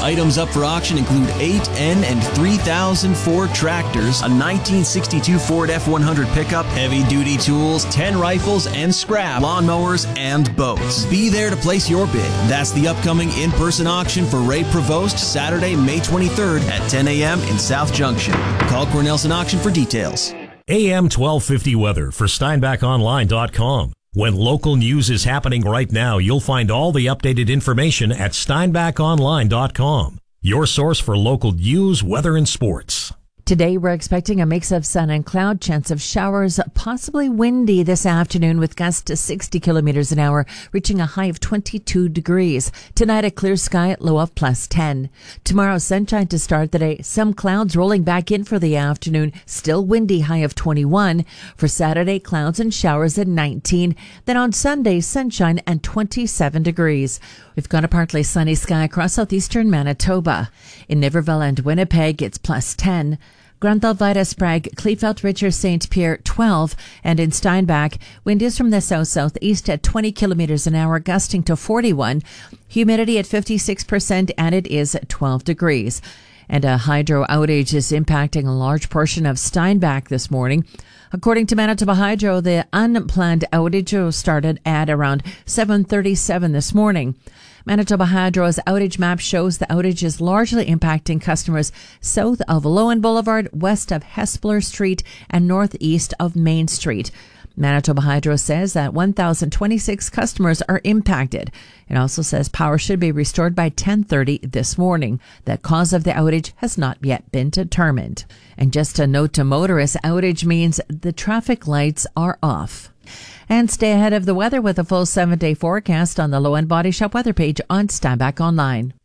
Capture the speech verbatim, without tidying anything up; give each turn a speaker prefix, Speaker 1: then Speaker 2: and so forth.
Speaker 1: Items up for auction include eight N and three thousand Ford tractors, a nineteen sixty-two Ford F one hundred pickup, heavy-duty tools, ten rifles, and scrap, lawnmowers, and boats. Be there to place your bid. That's the upcoming in-person auction for Ray Provost, Saturday, May twenty-third at ten a.m. in South Junction. Call Cornelson Auction for details.
Speaker 2: A M twelve fifty weather for Steinbach Online dot com. When local news is happening right now, you'll find all the updated information at Steinbach Online dot com. Your source for local news, weather, and sports.
Speaker 3: Today, we're expecting a mix of sun and cloud, chance of showers, possibly windy this afternoon with gusts to sixty kilometers an hour, reaching a high of twenty-two degrees. Tonight, a clear sky, low of plus ten. Tomorrow, sunshine to start the day. Some clouds rolling back in for the afternoon. Still windy, high of twenty-one. For Saturday, clouds and showers at nineteen. Then on Sunday, sunshine and twenty-seven degrees. We've got a partly sunny sky across southeastern Manitoba. In Niverville and Winnipeg, it's plus ten. Granville, Vida, Sprague, Kleefeld, Richer, Saint Pierre, twelve. And in Steinbach, wind is from the south-southeast at twenty kilometers an hour, gusting to forty-one. Humidity at fifty-six percent, and it is at twelve degrees. And a hydro outage is impacting a large portion of Steinbach this morning. According to Manitoba Hydro, the unplanned outage started at around seven thirty-seven this morning. Manitoba Hydro's outage map shows the outage is largely impacting customers south of Lowen Boulevard, west of Hespeler Street, and northeast of Main Street. Manitoba Hydro says that one thousand twenty-six customers are impacted. It also says power should be restored by ten thirty this morning. The cause of the outage has not yet been determined. And just a note to motorists, outage means the traffic lights are off. And stay ahead of the weather with a full seven-day forecast on the Low End Body Shop weather page on Steinbach Online.